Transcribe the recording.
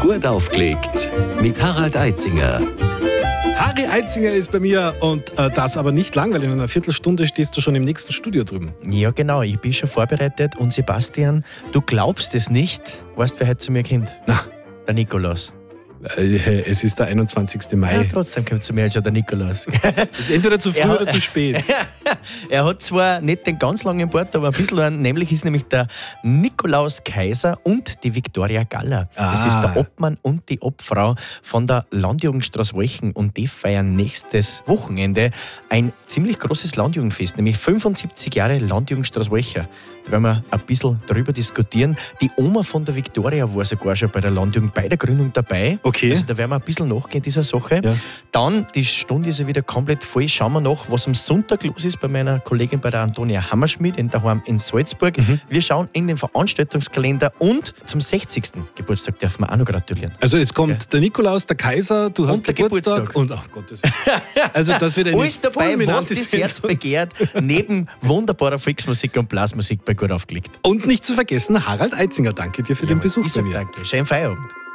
Gut aufgelegt mit Harald Eitzinger. Harry Eitzinger ist bei mir und das aber nicht lang, weil in einer Viertelstunde stehst du schon im nächsten Studio drüben. Ja, genau, ich bin schon vorbereitet. Und Sebastian, du glaubst es nicht, weißt du, wer heute zu mir kommt? Na. Der Nikolaus. Es ist der 21. Ja, Mai. trotzdem kommt zu mir jetzt schon der Nikolaus. Ist entweder zu früh oder zu spät. Er hat zwar nicht den ganz langen Bart, aber ein bisschen einen, nämlich ist nämlich der Nikolaus Kaiser und die Viktoria Galler. Das ist der Obmann und die Obfrau von der Landjugendstraße Walchen und die feiern nächstes Wochenende ein ziemlich großes Landjugendfest, nämlich 75 Jahre Landjugendstraße Walchen. Da werden wir ein bisschen drüber diskutieren. Die Oma von der Viktoria war sogar schon bei der Landjugend bei der Gründung dabei. Okay. Also da werden wir ein bisschen nachgehen dieser Sache. Ja. Dann, die Stunde ist ja wieder komplett voll. Schauen wir nach, was am Sonntag los ist bei meiner Kollegin, bei der Antonia Hammerschmidt in daheim in Salzburg. Wir schauen in den Veranstaltungskalender und zum 60. Geburtstag dürfen wir auch noch gratulieren. Also es kommt der Nikolaus, der Kaiser, du hast der Geburtstag und Gottes Willen. Also das wird eine Alles dabei, was fulminante das Herz Sendung. begehrt, neben wunderbarer Volksmusik und Blasmusik bei Gut aufgelegt. Und nicht zu vergessen, Harald Eitzinger, danke dir für den Besuch Ich bei sag mir. danke. Schönen Feierabend.